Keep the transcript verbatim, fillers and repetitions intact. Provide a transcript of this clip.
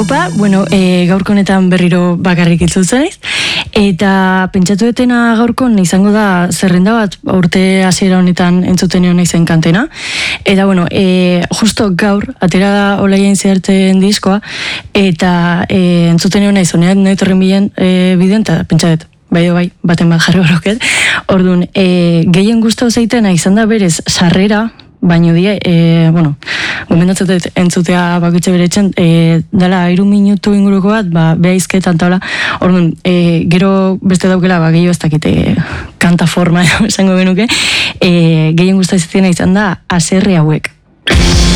Haupa, bueno, e, gaurko honetan berriro bakarrik itzutzen naiz, eta pentsatu detena gaurkon izango da zerrenda bat urte hasiera honetan entzuten egon naizen kantena, eta bueno, e, justo gaur, atera da Olaien Zehartzen diskoa, eta e, entzuten egon naiz, honean nahi torren bilen e, bidean, eta pentsadet, bai bai, baten bat jarri baroket, orduan, e, gehien gustau zaitena izan da berez sarrera, baino die, e, bueno, gomendatzen entzutea bakitxe beretzen, e, dala hiru minutu inguruko bat, ba, behaizketan taula, orduan, e, gero beste daukela, ba, gehiago ez dakite kanta forma, esango genuke, e, gehien guztatzen izan da, aserre hauek.